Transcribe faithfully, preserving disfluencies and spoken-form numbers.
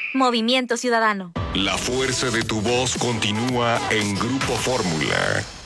Movimiento Ciudadano. La fuerza de tu voz continúa en Grupo Fórmula.